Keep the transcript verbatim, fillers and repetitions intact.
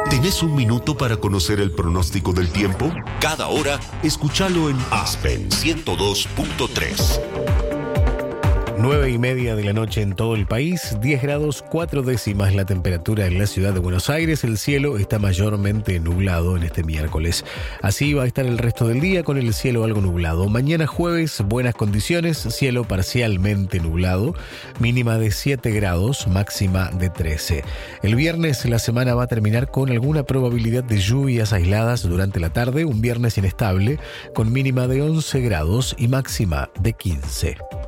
¿Tenés un minuto para conocer el pronóstico del tiempo? Cada hora, escúchalo en Aspen ciento dos punto tres. Nueve y media de la noche en todo el país, diez grados cuatro décimas la temperatura en la ciudad de Buenos Aires. El cielo está mayormente nublado en este miércoles. Así va a estar el resto del día con el cielo algo nublado. Mañana jueves, buenas condiciones, cielo parcialmente nublado, mínima de siete grados, máxima de trece. El viernes la semana va a terminar con alguna probabilidad de lluvias aisladas durante la tarde, un viernes inestable, con mínima de once grados y máxima de quince.